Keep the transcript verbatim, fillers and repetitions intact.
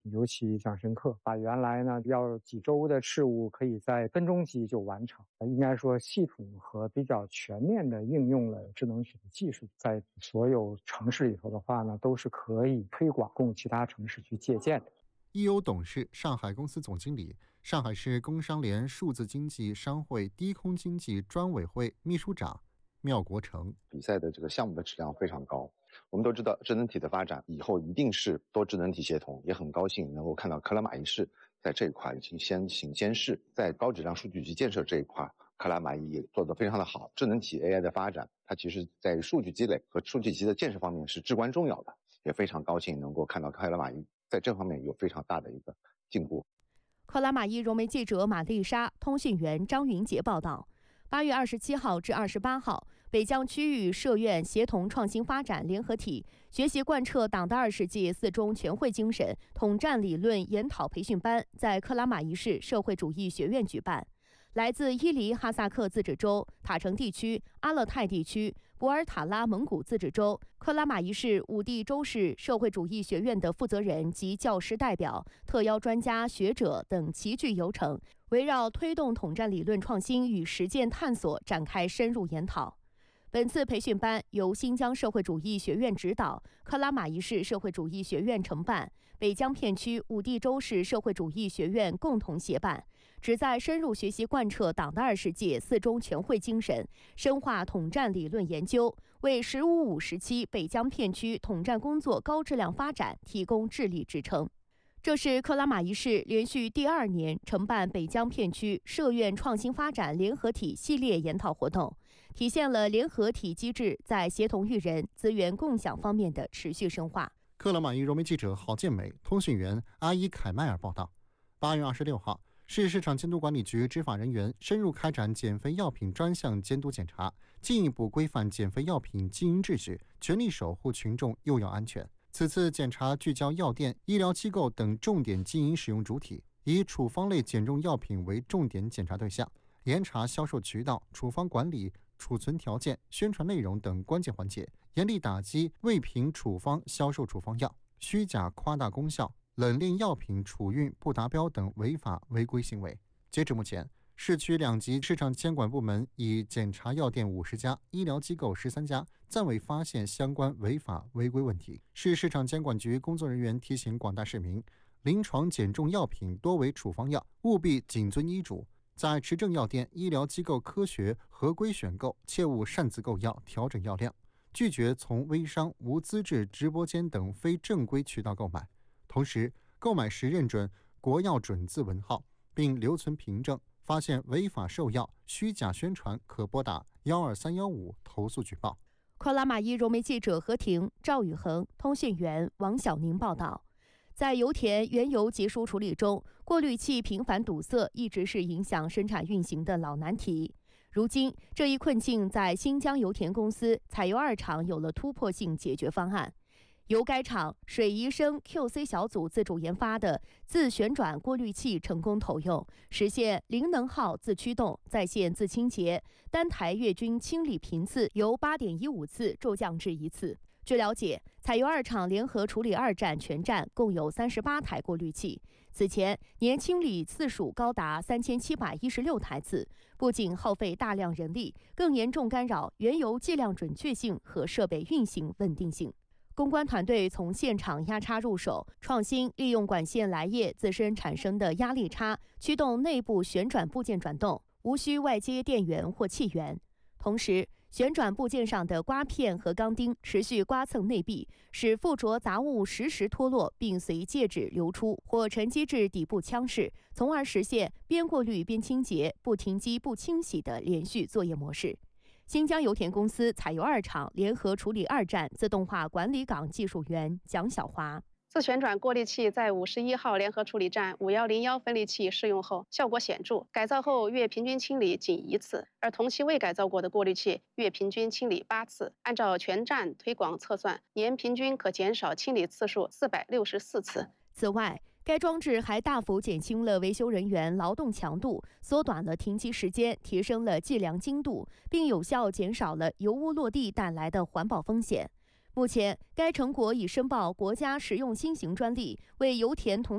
尤其印象深刻，把原来呢要几周的事务可以在分钟级就完成。应该说系统和比较全面的应用了智能许可技术，在所有城市里头的话呢，都是可以推广供其他城市去借鉴的。 E O 董事、上海公司总经理、上海市工商联数字经济商会低空经济专委会秘书长缪国成。 比赛的这个项目的质量非常高，我们都知道智能体的发展以后一定是多智能体协同，也很高兴能够看到克拉玛依市在这一块已经先行先试，在高质量数据集建设这一块，克拉玛依也做得非常的好。智能体 A I 的发展，它其实在数据积累和数据集的建设方面是至关重要的，也非常高兴能够看到克拉玛依在这方面有非常大的一个进步。 克拉玛依融媒记者马丽莎、通讯员张云杰报道。八月二十七号至二十八号，北疆区域社院协同创新发展联合体学习贯彻党的二十届四中全会精神统战理论研讨培训班在克拉玛依市社会主义学院举办。来自伊犁哈萨克自治州、塔城地区、阿勒泰地区、博尔塔拉蒙古自治州、克拉玛依市五地州市社会主义学院的负责人及教师代表、特邀专家学者等齐聚游城，围绕推动统战理论创新与实践探索展开深入研讨。本次培训班由新疆社会主义学院指导，克拉玛依市社会主义学院承办，北疆片区五地州市社会主义学院共同协办，旨在深入学习贯彻党的二十届四中全会精神，深化统战理论研究，为“十五五”时期北疆片区统战工作高质量发展提供智力支撑。这是克拉玛依市连续第二年承办北疆片区社院创新发展联合体系列研讨活动，体现了联合体机制在协同育人、资源共享方面的持续深化。 克拉玛依融媒记者郝建美、通讯员阿伊凯迈尔报道。八月二十六号，市市场监督管理局执法人员深入开展减肥药品专项监督检查，进一步规范减肥药品经营秩序，全力守护群众用药安全。此次检查聚焦药店、医疗机构等重点经营使用主体，以处方类减重药品为重点检查对象，严查销售渠道、处方管理、储存条件、宣传内容等关键环节，严厉打击未凭处方销售处方药、虚假夸大功效、冷链药品储运不达标等违法违规行为。截至目前，市区两级市场监管部门已检查药店五十家、医疗机构十三家，暂未发现相关违法违规问题。市市场监管局工作人员提醒广大市民，临床减重药品多为处方药，务必谨遵医嘱，在持证药店、医疗机构科学合规选购，切勿擅自购药、调整药量，拒绝从微商、无资质直播间等非正规渠道购买。同时，购买时认准国药准字文号，并留存凭证。发现违法售药、虚假宣传，可拨打幺二三幺五投诉举报。 克拉玛依融媒记者何婷、赵宇恒、通讯员王小宁报道。在油田原油结束处理中，过滤器频繁堵塞一直是影响生产运行的老难题。如今，这一困境在新疆油田公司采油二厂有了突破性解决方案。由该厂水宜生 Q C 小组自主研发的自旋转过滤器成功投用，实现零能耗自驱动、在线自清洁，单台月均清理频次由 八点一五 次骤降至一次。据了解，采油二厂联合处理二站全站共有三十八台过滤器，此前年清理次数高达三千七百一十六台次，不仅耗费大量人力，更严重干扰原油计量准确性和设备运行稳定性。公关团队从现场压差入手，创新利用管线来液自身产生的压力差，驱动内部旋转部件转动，无需外接电源或气源。同时，旋转部件上的刮片和钢钉持续刮蹭内壁，使附着杂物实时脱落，并随介质流出或沉积至底部腔室，从而实现边过滤边清洁、不停机不清洗的连续作业模式。新疆油田公司采油二厂联合处理二站自动化管理岗技术员蒋小华。 自旋转过滤器在五十一号联合处理站五一零一分离器试用后效果显著，改造后月平均清理仅一次，而同期未改造过的过滤器月平均清理八次。按照全站推广测算，年平均可减少清理次数四百六十四次。 此外，该装置还大幅减轻了维修人员劳动强度，缩短了停机时间，提升了计量精度，并有效减少了油污落地带来的环保风险。目前，该成果已申报国家实用新型专利，为油田同